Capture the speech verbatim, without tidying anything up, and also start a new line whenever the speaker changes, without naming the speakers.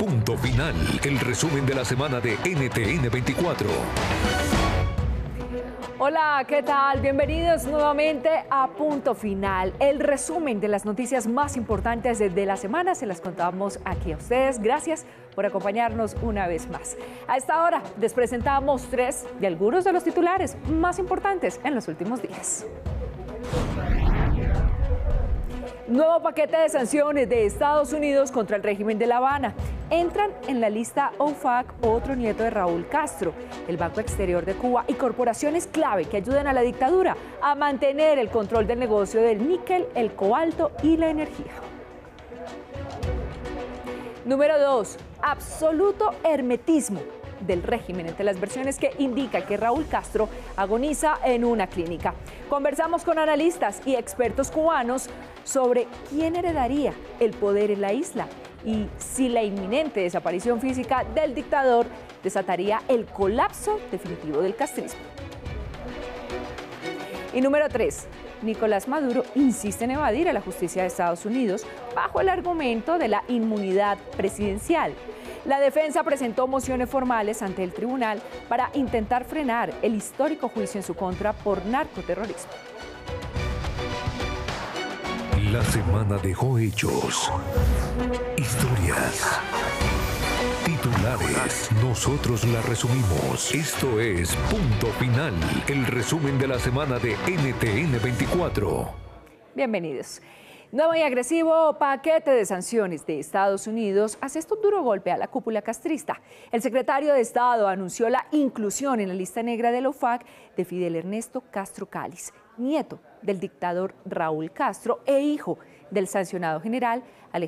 Punto Final, el resumen de la semana de N T N veinticuatro.
Hola, ¿qué tal? Bienvenidos nuevamente a Punto Final, el resumen de las noticias más importantes de la semana. Se las contamos aquí a ustedes. Gracias por acompañarnos una vez más. A esta hora les presentamos tres de algunos de los titulares más importantes en los últimos días. Nuevo paquete de sanciones de Estados Unidos contra el régimen de La Habana. Entran en la lista O F A C otro nieto de Raúl Castro, el Banco Exterior de Cuba y corporaciones clave que ayudan a la dictadura a mantener el control del negocio del níquel, el cobalto y la energía. Número dos. Absoluto hermetismo del régimen entre las versiones que indican que Raúl Castro agoniza en una clínica. Conversamos con analistas y expertos cubanos sobre quién heredaría el poder en la isla y si la inminente desaparición física del dictador desataría el colapso definitivo del castrismo. Y número tres. Nicolás Maduro insiste en evadir a la justicia de Estados Unidos bajo el argumento de la inmunidad presidencial. La defensa presentó mociones formales ante el tribunal para intentar frenar el histórico juicio en su contra por narcoterrorismo.
La semana dejó hechos, historias, titulares. Nosotros la resumimos. Esto es Punto Final, el resumen de la semana de N T N veinticuatro.
Bienvenidos. Nuevo y agresivo paquete de sanciones de Estados Unidos asesta un duro golpe a la cúpula castrista. El secretario de Estado anunció la inclusión en la lista negra del O F A C de Fidel Ernesto Castro Cáliz, nieto del dictador Raúl Castro e hijo del sancionado general Alejandro